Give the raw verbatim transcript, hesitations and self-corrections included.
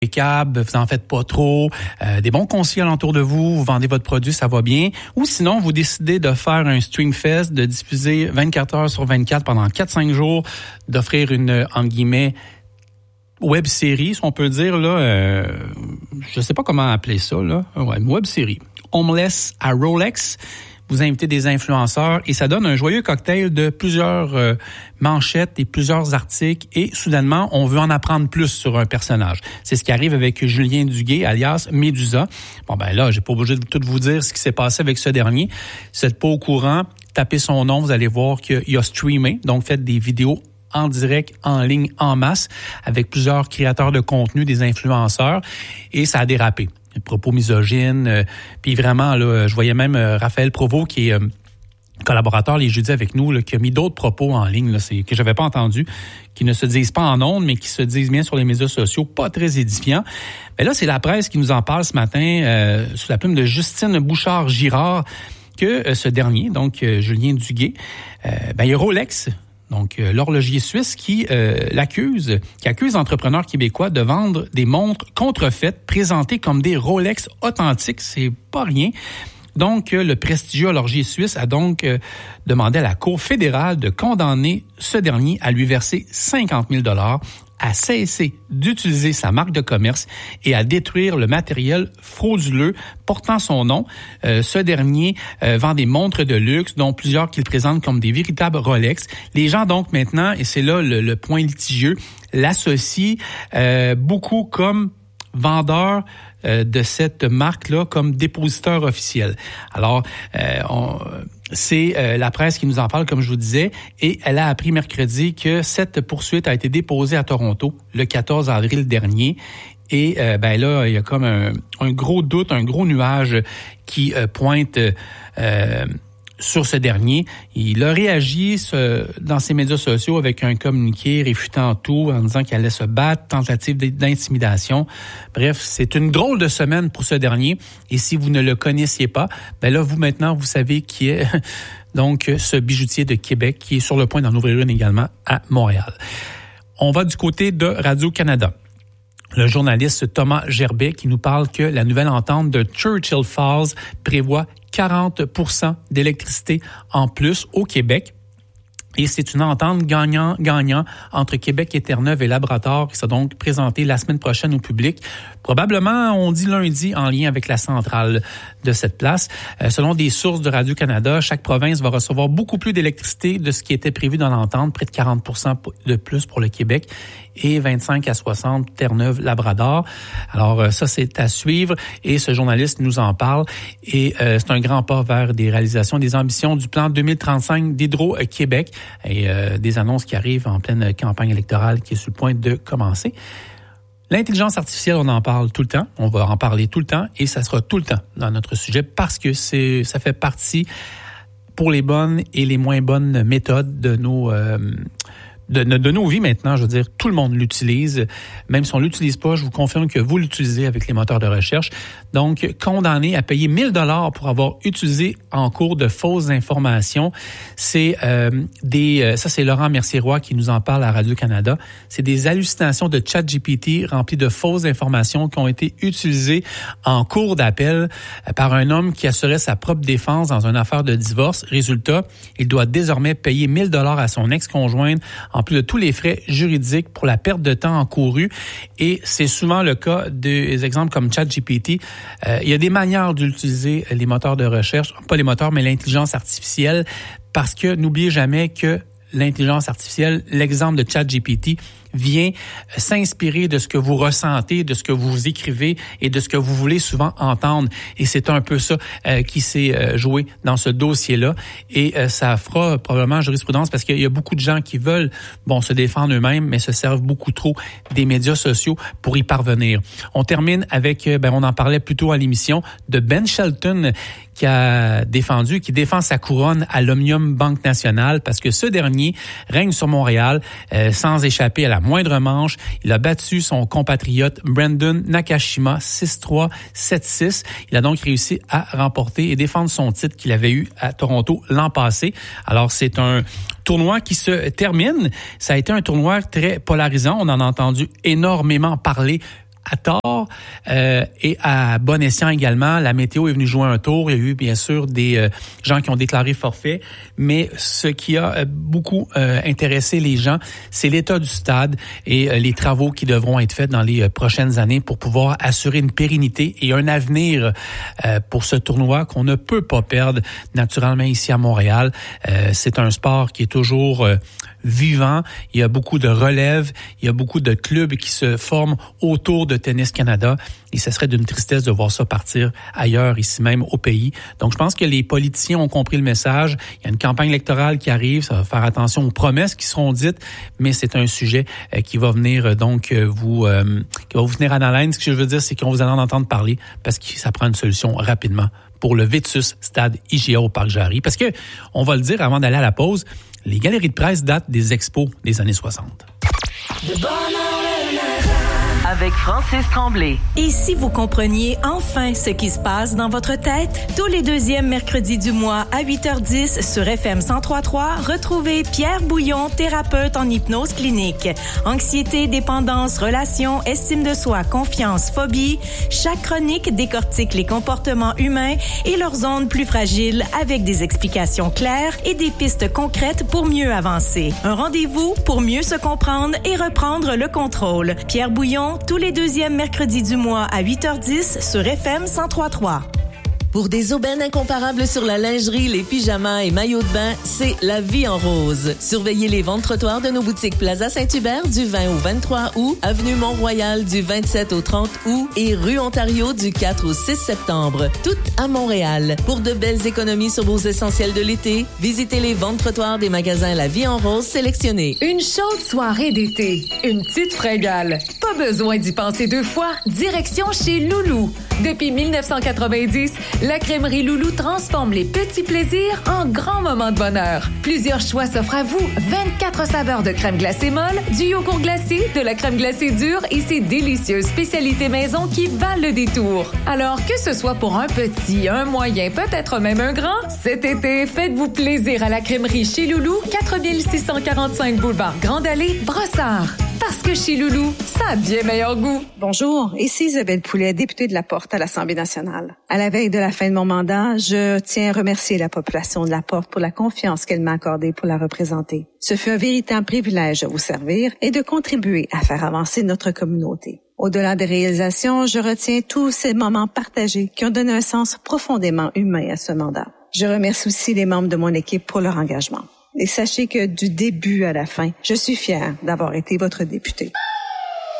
câbles, vous en faites pas trop, euh, des bons conseillers alentour de vous, vous vendez votre produit, ça va bien. Ou sinon, vous décidez de faire un Streamfest, de diffuser vingt-quatre heures sur vingt-quatre pendant quatre à cinq jours, d'offrir une, entre guillemets, web-série, si on peut dire, là, euh, je sais pas comment appeler ça, là, ouais, une web-série. Homeless à Rolex. Vous invitez des influenceurs et ça donne un joyeux cocktail de plusieurs euh, manchettes et plusieurs articles et soudainement, on veut en apprendre plus sur un personnage. C'est ce qui arrive avec Julien Duguay, alias Médusa. Bon, ben là, j'ai pas obligé de tout vous dire ce qui s'est passé avec ce dernier. Si vous n'êtes pas au courant, tapez son nom, vous allez voir qu'il a streamé, donc faites des vidéos en direct, en ligne, en masse, avec plusieurs créateurs de contenu, des influenceurs, et ça a dérapé. Propos misogynes, euh, puis vraiment, là, je voyais même euh, Raphaël Provost, qui est euh, collaborateur les jeudis avec nous, là, qui a mis d'autres propos en ligne là, c'est, que j'avais pas entendu, qui ne se disent pas en ondes, mais qui se disent bien sur les médias sociaux, pas très édifiants. Mais là, c'est la presse qui nous en parle ce matin, euh, sous la plume de Justine Bouchard-Girard, que euh, ce dernier, donc euh, Julien Duguay, euh, ben, il y a Rolex, donc euh, l'horloger suisse, qui euh, l'accuse, qui accuse l'entrepreneur québécois de vendre des montres contrefaites présentées comme des Rolex authentiques. C'est pas rien. Donc, euh, le prestigieux horloger suisse a donc euh, demandé à la Cour fédérale de condamner ce dernier à lui verser cinquante mille dollars, à cesser d'utiliser sa marque de commerce et à détruire le matériel frauduleux portant son nom. Euh, ce dernier euh, vend des montres de luxe, dont plusieurs qu'il présente comme des véritables Rolex. Les gens donc maintenant, et c'est là le, le point litigieux, l'associent euh, beaucoup comme vendeur euh, de cette marque-là comme dépositeur officiel. Alors, euh, on, c'est euh, la presse qui nous en parle, comme je vous disais, et elle a appris mercredi que cette poursuite a été déposée à Toronto le quatorze avril dernier. Et euh, ben là, il y a comme un, un gros doute, un gros nuage qui euh, pointe euh, sur ce dernier. Il a réagi ce, dans ses médias sociaux avec un communiqué réfutant tout en disant qu'il allait se battre, tentative d'intimidation. Bref, c'est une drôle de semaine pour ce dernier. Et si vous ne le connaissiez pas, ben là, vous maintenant, vous savez qui est donc ce bijoutier de Québec qui est sur le point d'en ouvrir une également à Montréal. On va du côté de Radio-Canada. Le journaliste Thomas Gerbet qui nous parle que la nouvelle entente de Churchill Falls prévoit quarante pour cent d'électricité en plus au Québec. Et c'est une entente gagnant-gagnant entre Québec et Terre-Neuve et Labrador qui sera donc présentée la semaine prochaine au public. Probablement, on dit lundi, en lien avec la centrale de cette place. Euh, selon des sources de Radio-Canada, chaque province va recevoir beaucoup plus d'électricité de ce qui était prévu dans l'entente, près de quarante pour cent de plus pour le Québec et vingt-cinq à soixante Terre-Neuve, Labrador. Alors ça, c'est à suivre et ce journaliste nous en parle. Et euh, c'est un grand pas vers des réalisations, des ambitions du plan deux mille trente-cinq d'Hydro-Québec et euh, des annonces qui arrivent en pleine campagne électorale qui est sur le point de commencer. L'intelligence artificielle, on en parle tout le temps. On va en parler tout le temps et ça sera tout le temps dans notre sujet parce que c'est ça fait partie pour les bonnes et les moins bonnes méthodes de nos euh, De, de nos vies maintenant, je veux dire, tout le monde l'utilise. Même si on l'utilise pas, je vous confirme que vous l'utilisez avec les moteurs de recherche. Donc, condamné à payer mille dollars pour avoir utilisé en cours de fausses informations. C'est euh, des, euh, ça c'est Laurent Mercier-Roy qui nous en parle à Radio-Canada. C'est des hallucinations de ChatGPT remplies de fausses informations qui ont été utilisées en cours d'appel par un homme qui assurait sa propre défense dans une affaire de divorce. Résultat, il doit désormais payer mille dollars à son ex-conjointe en plus de tous les frais juridiques pour la perte de temps encourue. Et c'est souvent le cas des exemples comme ChatGPT. Euh, il y a des manières d'utiliser les moteurs de recherche, pas les moteurs, mais l'intelligence artificielle, parce que n'oubliez jamais que l'intelligence artificielle, l'exemple de ChatGPT, vient s'inspirer de ce que vous ressentez, de ce que vous écrivez et de ce que vous voulez souvent entendre. Et c'est un peu ça euh, qui s'est euh, joué dans ce dossier-là. Et euh, ça fera probablement jurisprudence parce qu'il y a beaucoup de gens qui veulent bon se défendre eux-mêmes, mais se servent beaucoup trop des médias sociaux pour y parvenir. On termine avec, euh, ben on en parlait plus tôt à l'émission, de Ben Shelton qui a défendu, qui défend sa couronne à l'Omnium Banque Nationale parce que ce dernier règne sur Montréal euh, sans échapper à la moindre manche. Il a battu son compatriote Brandon Nakashima six trois, sept six. Il a donc réussi à remporter et défendre son titre qu'il avait eu à Toronto l'an passé. Alors, c'est un tournoi qui se termine. Ça a été un tournoi très polarisant. On en a entendu énormément parler à tort euh, et à bon escient également. La météo est venue jouer un tour. Il y a eu bien sûr des euh, gens qui ont déclaré forfait, mais ce qui a euh, beaucoup euh, intéressé les gens, c'est l'état du stade et euh, les travaux qui devront être faits dans les euh, prochaines années pour pouvoir assurer une pérennité et un avenir euh, pour ce tournoi qu'on ne peut pas perdre naturellement ici à Montréal. Euh, c'est un sport qui est toujours euh, vivant. Il y a beaucoup de relèves. Il y a beaucoup de clubs qui se forment autour de Tennis Canada. Et ce serait d'une tristesse de voir ça partir ailleurs, ici même au pays. Donc, je pense que les politiciens ont compris le message. Il y a une campagne électorale qui arrive. Ça va faire attention aux promesses qui seront dites, mais c'est un sujet euh, qui va venir euh, donc euh, vous euh, qui va vous venir à l'haleine. Ce que je veux dire, c'est qu'on vous allez en entendre parler parce que ça prend une solution rapidement pour le Vétus Stade I G A au Parc Jarry. Parce que, on va le dire avant d'aller à la pause, les galeries de presse datent des expos des années soixante. De bonheur le matin. Avec Francis Tremblay. Et si vous compreniez enfin ce qui se passe dans votre tête? Tous les deuxièmes mercredis du mois à huit heures dix sur F M cent trois point trois, retrouvez Pierre Bouillon, thérapeute en hypnose clinique. Anxiété, dépendance, relations, estime de soi, confiance, phobie. Chaque chronique décortique les comportements humains et leurs zones plus fragiles avec des explications claires et des pistes concrètes pour mieux avancer. Un rendez-vous pour mieux se comprendre et reprendre le contrôle. Pierre Bouillon, tous les deuxièmes mercredis du mois à huit heures dix sur F M cent trois point trois. Pour des aubaines incomparables sur la lingerie, les pyjamas et maillots de bain, c'est La Vie en Rose. Surveillez les ventes trottoirs de nos boutiques Plaza Saint-Hubert du vingt au vingt-trois août, Avenue Mont-Royal du vingt-sept au trente août et Rue Ontario du quatre au six septembre. Toutes à Montréal. Pour de belles économies sur vos essentiels de l'été, visitez les ventes trottoirs des magasins La Vie en Rose sélectionnés. Une chaude soirée d'été, une petite fringale. Pas besoin d'y penser deux fois. Direction chez Loulou. Depuis mille neuf cent quatre-vingt-dix, la crèmerie Loulou transforme les petits plaisirs en grands moments de bonheur. Plusieurs choix s'offrent à vous. vingt-quatre saveurs de crème glacée molle, du yogourt glacé, de la crème glacée dure et ses délicieuses spécialités maison qui valent le détour. Alors, que ce soit pour un petit, un moyen, peut-être même un grand, cet été, faites-vous plaisir à la crèmerie chez Loulou, quatre mille six cent quarante-cinq boulevard Grande Allée, Brossard. Parce que chez Loulou, ça a bien meilleur goût. Bonjour, ici Isabelle Poulet, députée de La Porte à l'Assemblée nationale. À la veille de la fin de mon mandat, je tiens à remercier la population de La Porte pour la confiance qu'elle m'a accordée pour la représenter. Ce fut un véritable privilège de vous servir et de contribuer à faire avancer notre communauté. Au-delà des réalisations, je retiens tous ces moments partagés qui ont donné un sens profondément humain à ce mandat. Je remercie aussi les membres de mon équipe pour leur engagement. Et sachez que du début à la fin, je suis fière d'avoir été votre députée.